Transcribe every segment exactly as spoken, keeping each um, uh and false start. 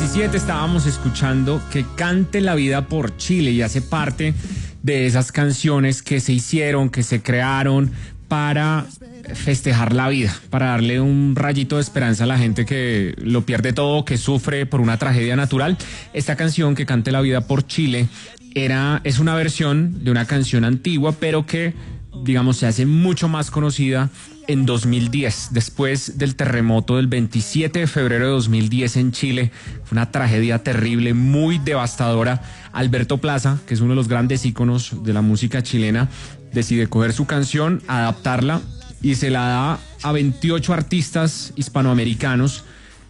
diecisiete estábamos escuchando Que cante la vida por Chile y hace parte de esas canciones que se hicieron, que se crearon para festejar la vida, para darle un rayito de esperanza a la gente que lo pierde todo, que sufre por una tragedia natural. Esta canción, Que cante la vida por Chile, era, es una versión de una canción antigua, pero que, digamos, se hace mucho más conocida en dos mil diez, después del terremoto del veintisiete de febrero de dos mil diez en Chile. Fue una tragedia terrible, muy devastadora. Alberto Plaza, que es uno de los grandes íconos de la música chilena, decide coger su canción, adaptarla y se la da a veintiocho artistas hispanoamericanos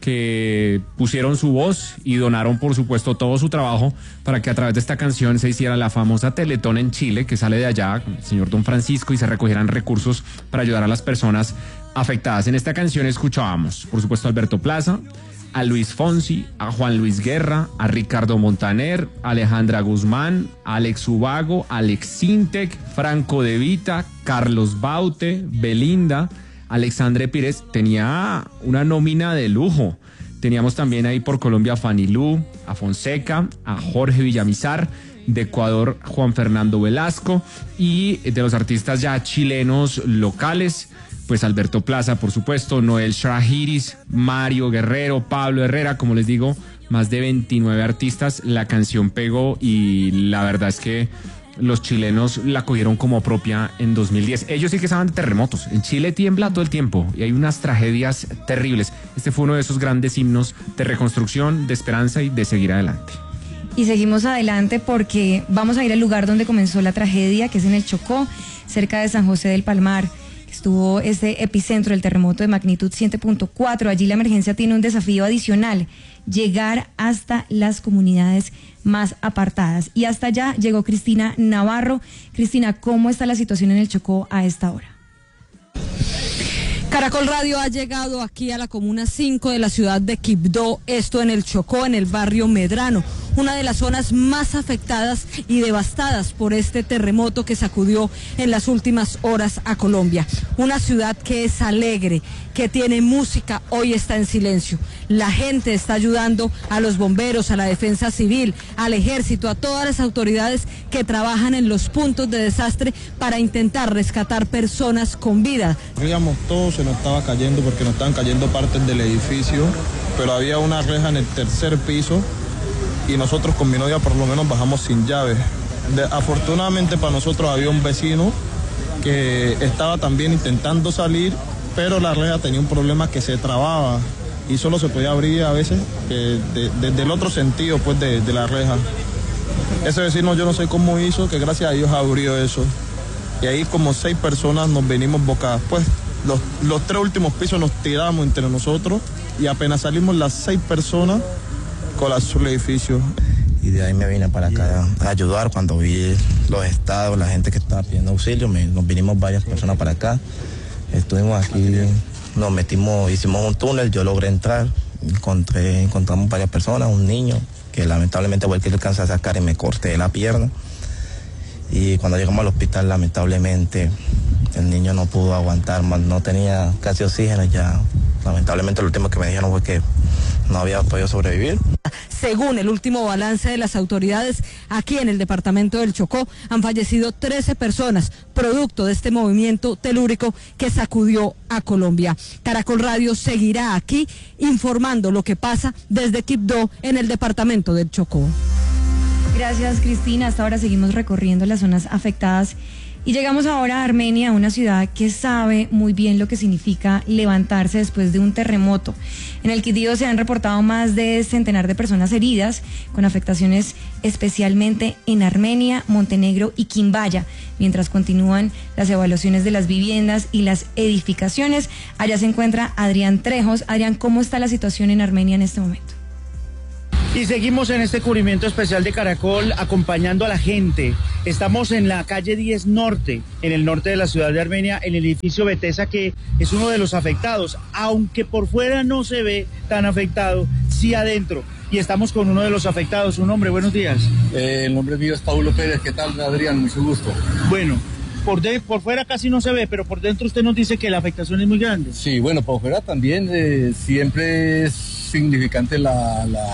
que pusieron su voz y donaron, por supuesto, todo su trabajo para que a través de esta canción se hiciera la famosa Teletón en Chile, que sale de allá con el señor Don Francisco, y se recogieran recursos para ayudar a las personas afectadas. En esta canción escuchábamos, por supuesto, a Alberto Plaza, a Luis Fonsi, a Juan Luis Guerra, a Ricardo Montaner, a Alejandra Guzmán, a Alex Ubago, a Alex Sintek, Franco De Vita, Carlos Baute, Belinda, Alexandre Pires. Tenía una nómina de lujo. Teníamos también ahí por Colombia a Fanny Lu, a Fonseca, a Jorge Villamizar, de Ecuador Juan Fernando Velasco, y de los artistas ya chilenos locales, pues Alberto Plaza, por supuesto, Noel Shahiris, Mario Guerrero, Pablo Herrera, como les digo, más de veintinueve artistas. La canción pegó y la verdad es que los chilenos la cogieron como propia en dos mil diez. Ellos sí que saben de terremotos. En Chile tiembla todo el tiempo y hay unas tragedias terribles. Este fue uno de esos grandes himnos de reconstrucción, de esperanza y de seguir adelante. Y seguimos adelante porque vamos a ir al lugar donde comenzó la tragedia, que es en el Chocó, cerca de San José del Palmar. Estuvo ese epicentro del terremoto de magnitud siete punto cuatro. Allí la emergencia tiene un desafío adicional: llegar hasta las comunidades más apartadas. Y hasta allá llegó Cristina Navarro. Cristina, ¿cómo está la situación en el Chocó a esta hora? Caracol Radio ha llegado aquí a la comuna cinco de la ciudad de Quibdó, esto en el Chocó, en el barrio Medrano, una de las zonas más afectadas y devastadas por este terremoto que sacudió en las últimas horas a Colombia. Una ciudad que es alegre, que tiene música, hoy está en silencio. La gente está ayudando a los bomberos, a la defensa civil, al ejército, a todas las autoridades que trabajan en los puntos de desastre para intentar rescatar personas con vida. Corríamos todos, se nos estaba cayendo porque nos estaban cayendo partes del edificio, pero había una reja en el tercer piso y nosotros con mi novia por lo menos bajamos sin llave. De, afortunadamente para nosotros había un vecino que estaba también intentando salir, pero la reja tenía un problema que se trababa y solo se podía abrir a veces eh, de, de, del otro sentido pues de, de la reja. Ese vecino yo no sé cómo hizo, que gracias a Dios abrió eso. Y ahí como seis personas nos venimos bocadas. Pues los, los tres últimos pisos nos tiramos entre nosotros y apenas salimos las seis personas, colapsó el edificio. Y de ahí me vine para acá a ayudar. Cuando vi los estados, la gente que estaba pidiendo auxilio, me, nos vinimos varias personas para acá. Estuvimos aquí, nos metimos, hicimos un túnel, yo logré entrar, encontré, encontramos varias personas, un niño que lamentablemente fue el que le alcancé a sacar y me corté la pierna. Y cuando llegamos al hospital, lamentablemente, el niño no pudo aguantar más, no tenía casi oxígeno ya. Lamentablemente lo último que me dijeron fue que no había podido sobrevivir. Según el último balance de las autoridades, aquí en el departamento del Chocó han fallecido trece personas, producto de este movimiento telúrico que sacudió a Colombia. Caracol Radio seguirá aquí informando lo que pasa desde Quibdó en el departamento del Chocó. Gracias, Cristina. Hasta ahora seguimos recorriendo las zonas afectadas y llegamos ahora a Armenia, una ciudad que sabe muy bien lo que significa levantarse después de un terremoto. En el Quindío se han reportado más de centenar de personas heridas, con afectaciones especialmente en Armenia, Montenegro y Quimbaya, mientras continúan las evaluaciones de las viviendas y las edificaciones. Allá se encuentra Adrián Trejos. Adrián, ¿cómo está la situación en Armenia en este momento? Y seguimos en este cubrimiento especial de Caracol acompañando a la gente. Estamos en la calle diez Norte, en el norte de la ciudad de Armenia, en el edificio Betesa, que es uno de los afectados, aunque por fuera no se ve tan afectado, sí adentro. Y estamos con uno de los afectados. Un hombre, buenos días. Eh, el nombre mío es Paulo Pérez. ¿Qué tal, Adrián? Mucho gusto. Bueno, por, de, por fuera casi no se ve, pero por dentro usted nos dice que la afectación es muy grande. Sí, bueno, por fuera también eh, siempre es significante la... la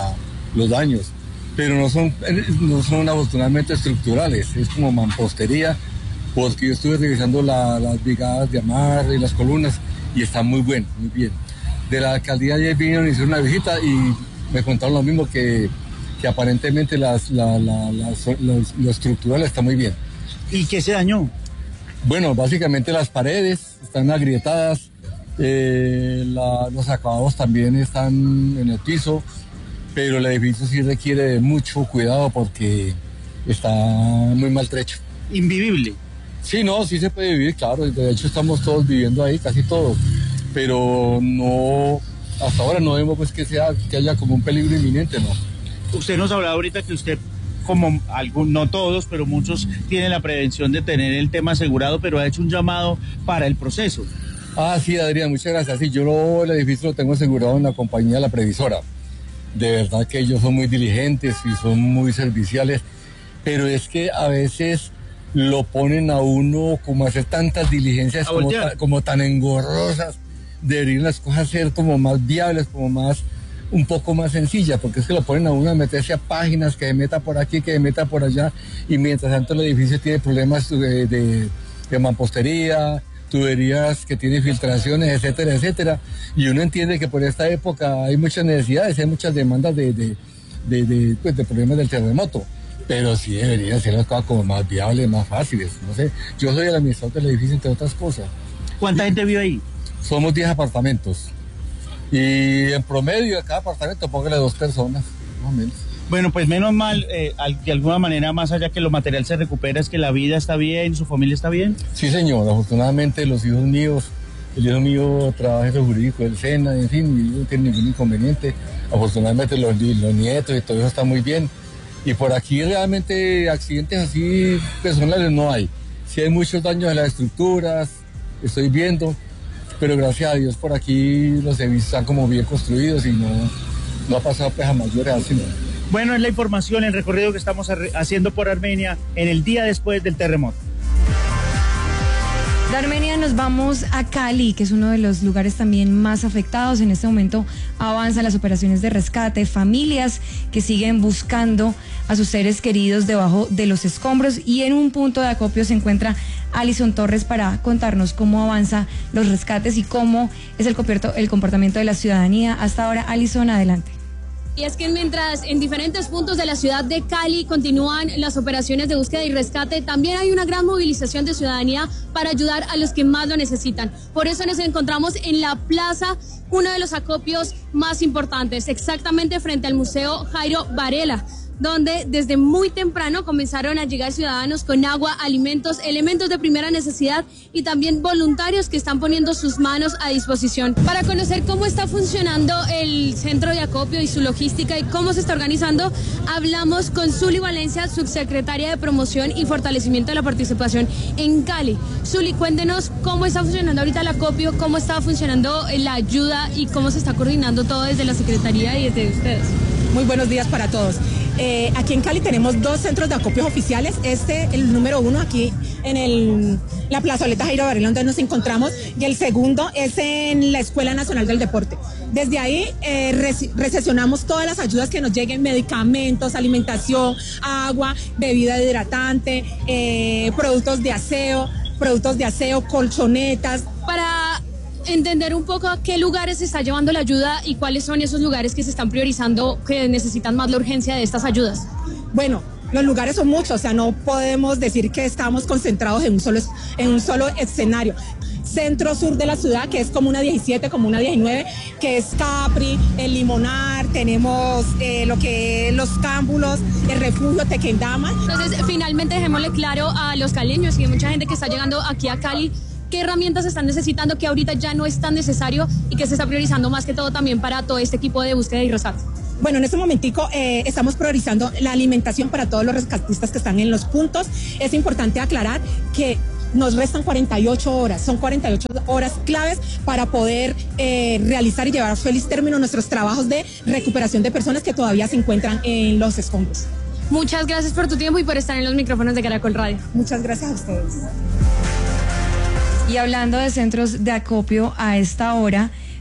los daños, pero no son, no son afortunadamente estructurales, es como mampostería, porque yo estuve revisando la, las brigadas de amarre y las columnas y está muy bueno, muy bien. De la alcaldía ayer vinieron y hicieron una visita y me contaron lo mismo, que, que aparentemente las, la, la, las, los, lo estructural está muy bien. ¿Y qué se dañó? Bueno, básicamente las paredes están agrietadas, eh, la, los acabados también están en el piso, pero el edificio sí requiere de mucho cuidado porque está muy maltrecho. ¿Invivible? Sí, no, sí se puede vivir, claro, de hecho estamos todos viviendo ahí, casi todos, pero no, hasta ahora no vemos pues que, sea, que haya como un peligro inminente, ¿no? Usted nos hablaba ahorita que usted, como algún, no todos, pero muchos tienen la prevención de tener el tema asegurado, pero ha hecho un llamado para el proceso. Ah, sí, Adrián, muchas gracias. Sí, yo lo, el edificio lo tengo asegurado en la compañía La Previsora. De verdad que ellos son muy diligentes y son muy serviciales, pero es que a veces lo ponen a uno como a hacer tantas diligencias como, ta, como tan engorrosas. Deberían las cosas ser como más viables, como más, un poco más sencillas, porque es que lo ponen a uno a meterse a páginas, que meta por aquí, que meta por allá, y mientras tanto el edificio tiene problemas de, de, de mampostería, tuberías que tienen filtraciones, etcétera, etcétera, y uno entiende que por esta época hay muchas necesidades, hay muchas demandas de, de, de, de, pues, de problemas del terremoto, pero sí deberían ser las cosas como más viables, más fáciles, no sé. Yo soy el administrador del edificio, entre otras cosas. ¿Cuánta gente vive ahí? Somos diez apartamentos, y en promedio de cada apartamento póngale dos personas, más o menos. Bueno, pues menos mal, eh, de alguna manera, más allá que lo material se recupera, es que la vida está bien, su familia está bien. Sí, señor, afortunadamente los hijos míos, el hijo mío trabaja en el jurídico del SENA, en fin, no tiene ningún inconveniente. Afortunadamente los, los nietos y todo eso está muy bien. Y por aquí realmente accidentes así personales no hay. Sí hay muchos daños en las estructuras, estoy viendo, pero gracias a Dios por aquí los edificios están como bien construidos y no, no ha pasado pues a mayores así, ¿no? Bueno, es la información, el recorrido que estamos haciendo por Armenia en el día después del terremoto. De Armenia nos vamos a Cali, que es uno de los lugares también más afectados. En este momento avanzan las operaciones de rescate, familias que siguen buscando a sus seres queridos debajo de los escombros, y en un punto de acopio se encuentra Alison Torres para contarnos cómo avanzan los rescates y cómo es el comportamiento de la ciudadanía. Hasta ahora, Alison, adelante. Y es que mientras en diferentes puntos de la ciudad de Cali continúan las operaciones de búsqueda y rescate, también hay una gran movilización de ciudadanía para ayudar a los que más lo necesitan. Por eso nos encontramos en la plaza, uno de los acopios más importantes, exactamente frente al Museo Jairo Varela, donde desde muy temprano comenzaron a llegar ciudadanos con agua, alimentos, elementos de primera necesidad y también voluntarios que están poniendo sus manos a disposición. Para conocer cómo está funcionando el centro de acopio y su logística y cómo se está organizando, hablamos con Zuli Valencia, subsecretaria de Promoción y Fortalecimiento de la Participación en Cali. Zuli, cuéntenos cómo está funcionando ahorita el acopio, cómo está funcionando la ayuda y cómo se está coordinando todo desde la Secretaría y desde ustedes. Muy buenos días para todos. Eh, aquí en Cali tenemos dos centros de acopios oficiales. Este, el número uno, aquí en el, la plazoleta Jairo Varela, donde nos encontramos, y el segundo es en la Escuela Nacional del Deporte. Desde ahí eh, recepcionamos todas las ayudas que nos lleguen: medicamentos, alimentación, agua, bebida hidratante, eh, productos de aseo, productos de aseo, colchonetas. Para entender un poco a qué lugares se está llevando la ayuda y cuáles son esos lugares que se están priorizando, que necesitan más la urgencia de estas ayudas. Bueno, los lugares son muchos, o sea, no podemos decir que estamos concentrados en un solo, en un solo escenario. Centro sur de la ciudad, que es Comuna diecisiete, Comuna diecinueve, que es Capri, el Limonar, tenemos eh, lo que es los Cámbulos, el refugio Tequendama. Entonces, finalmente dejémosle claro a los caleños y a mucha gente que está llegando aquí a Cali, qué herramientas están necesitando que ahorita ya no es tan necesario y que se está priorizando más que todo también para todo este equipo de búsqueda y rescate. Bueno, en este momentico eh, estamos priorizando la alimentación para todos los rescatistas que están en los puntos. Es importante aclarar que nos restan cuarenta y ocho horas, son cuarenta y ocho horas claves para poder eh, realizar y llevar a feliz término nuestros trabajos de recuperación de personas que todavía se encuentran en los escombros. Muchas gracias por tu tiempo y por estar en los micrófonos de Caracol Radio. Muchas gracias a ustedes. Y hablando de centros de acopio, a esta hora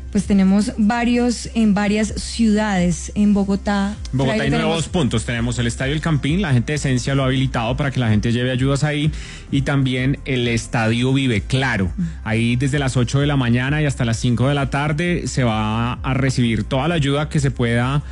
pues tenemos varios en varias ciudades. En Bogotá. En Bogotá hay nuevos puntos. Tenemos el Estadio El Campín, la gente de Esencia lo ha habilitado para que la gente lleve ayudas ahí, y también el Estadio Vive Claro. Ahí desde las ocho de la mañana y hasta las cinco de la tarde se va a recibir toda la ayuda que se pueda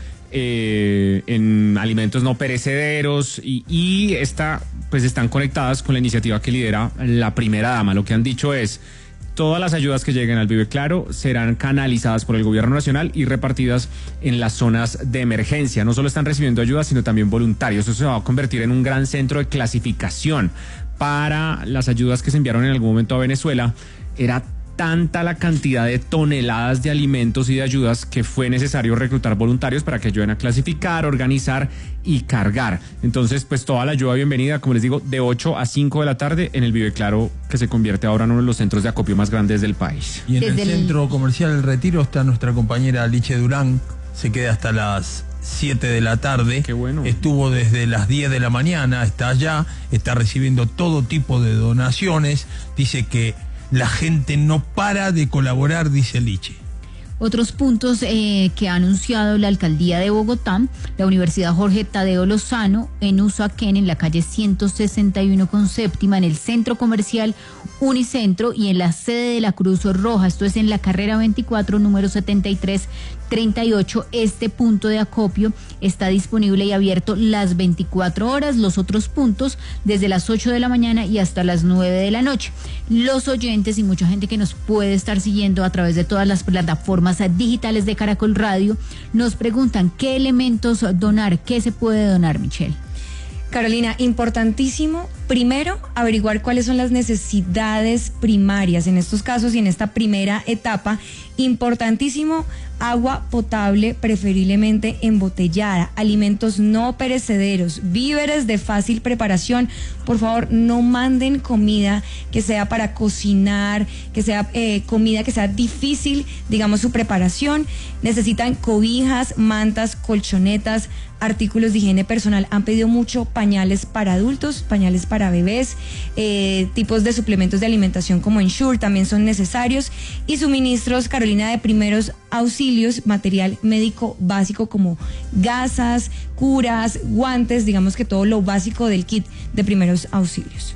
eh, en alimentos no perecederos, y, y esta, pues están conectadas con la iniciativa que lidera la primera dama. Lo que han dicho es: todas las ayudas que lleguen al Vive Claro serán canalizadas por el gobierno nacional y repartidas en las zonas de emergencia. No solo están recibiendo ayudas, sino también voluntarios. Eso se va a convertir en un gran centro de clasificación para las ayudas que se enviaron en algún momento a Venezuela. Era tanta la cantidad de toneladas de alimentos y de ayudas que fue necesario reclutar voluntarios para que ayuden a clasificar, organizar y cargar. Entonces, pues toda la ayuda bienvenida, como les digo, de ocho a cinco de la tarde en el Vive Claro, que se convierte ahora en uno de los centros de acopio más grandes del país. Y en Desde el el... centro comercial El Retiro está nuestra compañera Liche Durán, se queda hasta las siete de la tarde. Qué bueno. Estuvo desde las diez de la mañana, está allá, está recibiendo todo tipo de donaciones, dice que la gente no para de colaborar, dice Liche. Otros puntos eh, que ha anunciado la Alcaldía de Bogotá: la Universidad Jorge Tadeo Lozano en Usaquén, en la calle ciento sesenta y uno con séptima, en el Centro Comercial Unicentro y en la sede de la Cruz Roja. Esto es en la carrera veinticuatro, número setenta y tres treinta y ocho. Este punto de acopio está disponible y abierto las veinticuatro horas. Los otros puntos desde las ocho de la mañana y hasta las nueve de la noche. Los oyentes y mucha gente que nos puede estar siguiendo a través de todas las plataformas digitales de Caracol Radio nos preguntan qué elementos donar, qué se puede donar, Michelle. Carolina, importantísimo, primero, averiguar cuáles son las necesidades primarias en estos casos y en esta primera etapa. Importantísimo, agua potable, preferiblemente embotellada, alimentos no perecederos, víveres de fácil preparación. Por favor, no manden comida que sea para cocinar, que sea eh, comida que sea difícil, digamos, su preparación. Necesitan cobijas, mantas, colchonetas, artículos de higiene personal. Han pedido mucho pañales para adultos, pañales para bebés, eh, tipos de suplementos de alimentación como Ensure también son necesarios, y suministros, Carolina, de primeros auxilios, material médico básico como gasas, curas, guantes, digamos que todo lo básico del kit de primeros auxilios.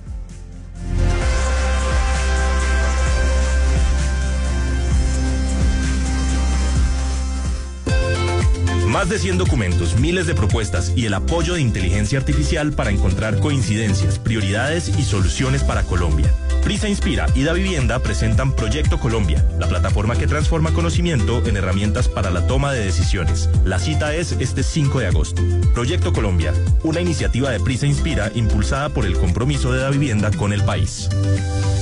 Más de cien documentos, miles de propuestas y el apoyo de inteligencia artificial para encontrar coincidencias, prioridades y soluciones para Colombia. Prisa Inspira y Da Vivienda presentan Proyecto Colombia, la plataforma que transforma conocimiento en herramientas para la toma de decisiones. La cita es este cinco de agosto. Proyecto Colombia, una iniciativa de Prisa Inspira impulsada por el compromiso de Da Vivienda con el país.